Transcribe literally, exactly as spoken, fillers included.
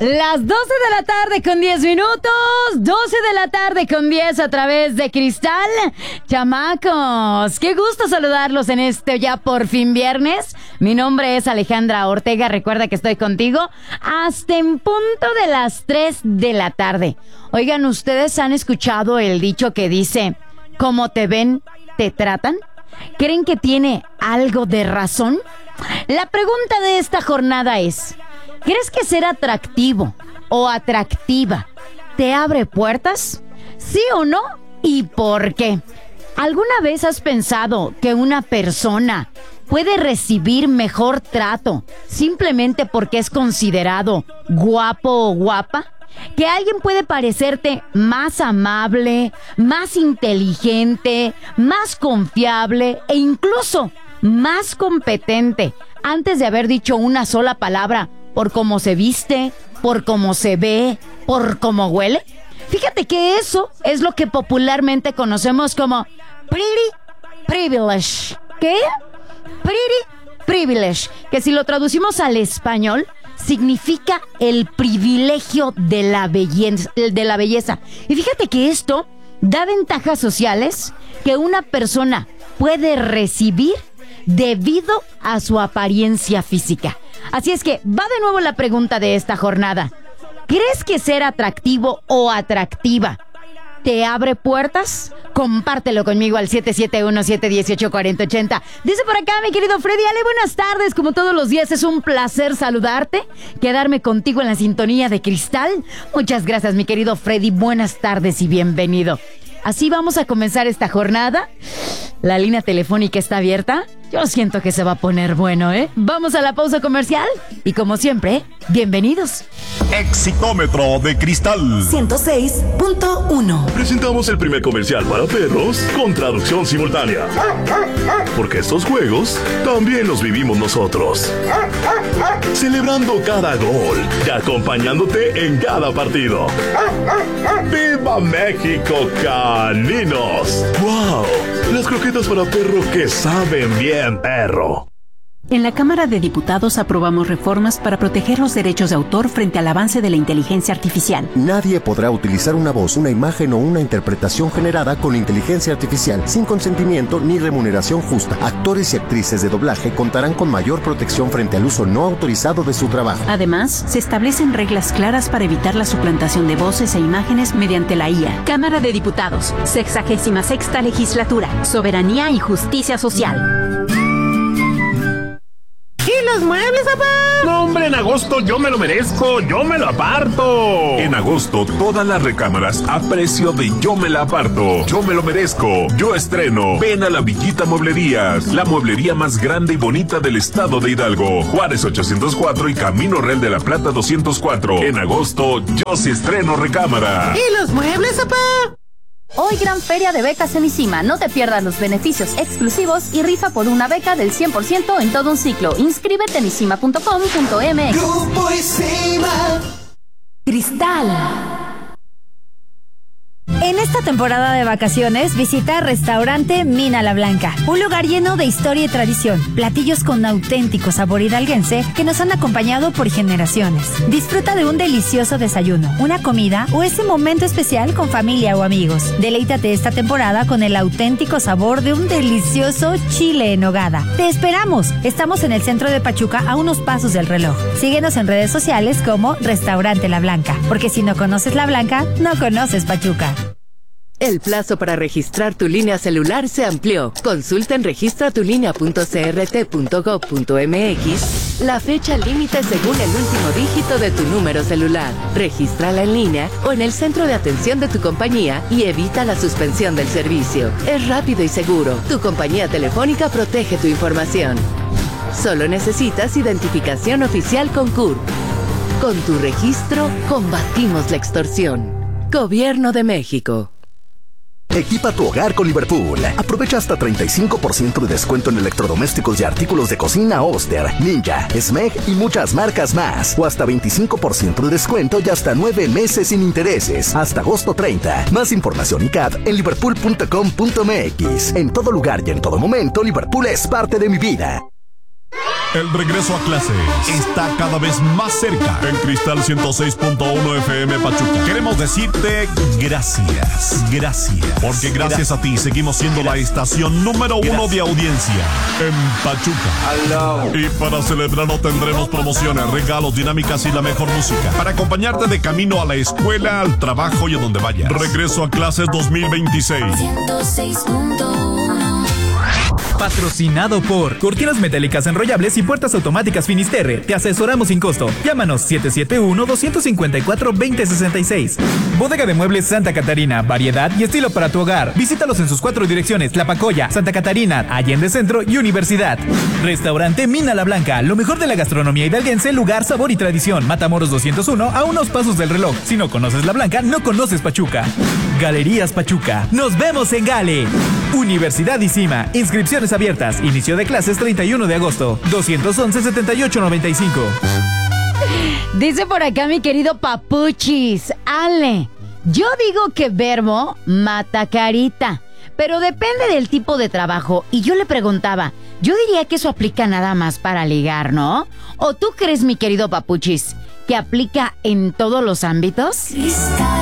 Las doce de la tarde con diez minutos, doce de la tarde con diez a través de Cristal. Chamacos, qué gusto saludarlos en este ya por fin viernes. Mi nombre es Alejandra Ortega, recuerda que estoy contigo hasta en punto de las tres de la tarde. Oigan, ¿ustedes han escuchado el dicho que dice, como te ven, te tratan? ¿Creen que tiene algo de razón? La pregunta de esta jornada es, ¿crees que ser atractivo o atractiva te abre puertas? ¿Sí o no? ¿Y por qué? ¿Alguna vez has pensado que una persona puede recibir mejor trato simplemente porque es considerado guapo o guapa? ¿Que alguien puede parecerte más amable, más inteligente, más confiable e incluso más competente antes de haber dicho una sola palabra por cómo se viste, por cómo se ve, por cómo huele? Fíjate que eso es lo que popularmente conocemos como pretty privilege. ¿Qué? Pretty privilege, que si lo traducimos al español significa el privilegio de la belleza, de la belleza. Y fíjate que esto da ventajas sociales que una persona puede recibir debido a su apariencia física. Así es que va de nuevo la pregunta de esta jornada. ¿Crees que ser atractivo o atractiva te abre puertas? Compártelo conmigo al siete siete uno, siete uno ocho, cuatro cero ocho cero. Dice por acá mi querido Freddy Ale, buenas tardes. Como todos los días es un placer saludarte, quedarme contigo en la sintonía de Cristal. Muchas gracias mi querido Freddy, buenas tardes y bienvenido. Así vamos a comenzar esta jornada. La línea telefónica está abierta. Yo siento que se va a poner bueno, ¿eh? Vamos a la pausa comercial. Y como siempre, bienvenidos. Exitómetro de Cristal ciento seis punto uno. Presentamos el primer comercial para perros con traducción simultánea. Porque estos juegos también los vivimos nosotros. Celebrando cada gol y acompañándote en cada partido. ¡Viva México, caninos! ¡Wow! Las croquetas para perro que saben bien, perro. En la Cámara de Diputados aprobamos reformas para proteger los derechos de autor frente al avance de la inteligencia artificial. Nadie podrá utilizar una voz, una imagen o una interpretación generada con inteligencia artificial sin consentimiento ni remuneración justa. Actores y actrices de doblaje contarán con mayor protección frente al uso no autorizado de su trabajo. Además, se establecen reglas claras para evitar la suplantación de voces e imágenes mediante la I A. Cámara de Diputados, sexagésima sexta legislatura, soberanía y justicia social. ¿Y los muebles, papá? No, hombre, en agosto yo me lo merezco, yo me lo aparto. En agosto, todas las recámaras a precio de yo me la aparto. Yo me lo merezco, yo estreno. Ven a la Villita Mueblerías, la mueblería más grande y bonita del estado de Hidalgo. Juárez ochocientos cuatro y Camino Real de la Plata doscientos cuatro. En agosto, yo sí estreno recámara. ¿Y los muebles, papá? Hoy gran feria de becas en ICIMA. No te pierdas los beneficios exclusivos y rifa por una beca del cien por ciento en todo un ciclo. Inscríbete en isima punto com punto m x. Grupo ICIMA. Cristal. En esta temporada de vacaciones, visita Restaurante Mina La Blanca, un lugar lleno de historia y tradición, platillos con auténtico sabor hidalguense que nos han acompañado por generaciones. Disfruta de un delicioso desayuno, una comida o ese momento especial con familia o amigos. Deleítate esta temporada con el auténtico sabor de un delicioso chile en nogada. ¡Te esperamos! Estamos en el centro de Pachuca a unos pasos del reloj. Síguenos en redes sociales como Restaurante La Blanca, porque si no conoces La Blanca, no conoces Pachuca. El plazo para registrar tu línea celular se amplió. Consulta en registra tu línea punto c r t punto gob punto m x la fecha límite según el último dígito de tu número celular. Regístrala en línea o en el centro de atención de tu compañía y evita la suspensión del servicio. Es rápido y seguro. Tu compañía telefónica protege tu información. Solo necesitas identificación oficial con C U R P. Con tu registro, combatimos la extorsión. Gobierno de México. Equipa tu hogar con Liverpool. Aprovecha hasta treinta y cinco por ciento de descuento en electrodomésticos y artículos de cocina Oster, Ninja, Smeg y muchas marcas más. O hasta veinticinco por ciento de descuento y hasta nueve meses sin intereses. Hasta agosto treinta. Más información y C A D en liverpool punto com punto m x. En todo lugar y en todo momento, Liverpool es parte de mi vida. El regreso a clase está cada vez más cerca. En Cristal ciento seis punto uno F M Pachuca. Queremos decirte gracias. Gracias. Porque gracias a ti seguimos siendo la estación número uno de audiencia en Pachuca. Y para celebrarlo tendremos promociones, regalos, dinámicas y la mejor música. Para acompañarte de camino a la escuela, al trabajo y a donde vayas. Regreso a clases dos mil veintiséis. ciento seis punto uno. Patrocinado por Cortinas Metálicas Enrollables y Puertas Automáticas Finisterre. Te asesoramos sin costo. Llámanos siete siete uno, dos cinco cuatro, dos cero seis seis. Bodega de Muebles Santa Catarina. Variedad y estilo para tu hogar. Visítalos en sus cuatro direcciones: Tlapacoya, Santa Catarina, Allende Centro y Universidad. Restaurante Mina La Blanca. Lo mejor de la gastronomía hidalguense, lugar, sabor y tradición. Matamoros doscientos uno, a unos pasos del reloj. Si no conoces La Blanca, no conoces Pachuca. Galerías Pachuca. Nos vemos en Gale. Universidad ICIMA. Inscripciones abiertas. Inicio de clases treinta y uno de agosto. dos once, setenta y ocho noventa y cinco. Dice por acá mi querido Papuchis. Ale, yo digo que verbo mata carita, pero depende del tipo de trabajo. Y yo le preguntaba, yo diría que eso aplica nada más para ligar, ¿no? ¿O tú crees, mi querido Papuchis, que aplica en todos los ámbitos? Cristal.